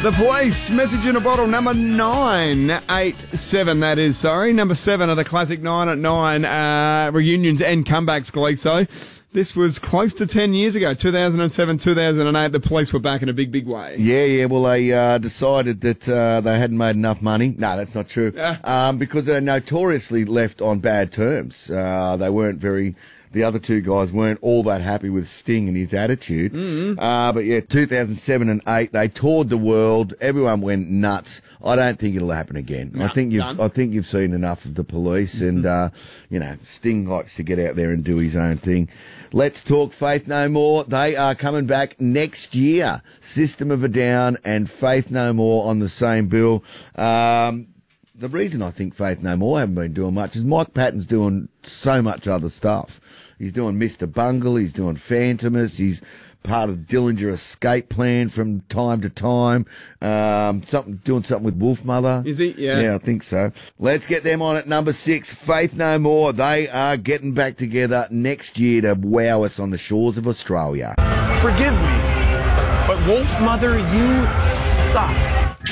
The Police, Message in a Bottle, number 987, that is, sorry. Number 7 of the classic 9 at 9 reunions and comebacks, Gleeso. This was close to 10 years ago, 2007, 2008. The Police were back in a big, big way. Yeah. Well, they decided that they hadn't made enough money. No, that's not true. Because they're notoriously left on bad terms. They weren't very... The other two guys weren't all that happy with Sting and his attitude. But yeah, 2007 and 8, they toured the world. Everyone went nuts. I don't think it'll happen again. No, I think you've seen enough of the Police, and Sting likes to get out there and do his own thing. Let's talk Faith No More. They are coming back next year. System of a Down and Faith No More on the same bill. The reason I think Faith No More haven't been doing much is Mike Patton's doing so much other stuff. He's doing Mr. Bungle, he's doing Phantomus, he's part of the Dillinger Escape Plan from time to time. Doing something with Wolfmother. Is he? Yeah. Yeah, I think so. Let's get them on at number 6. Faith No More. They are getting back together next year to wow us on the shores of Australia. Forgive me, but Wolfmother, you suck.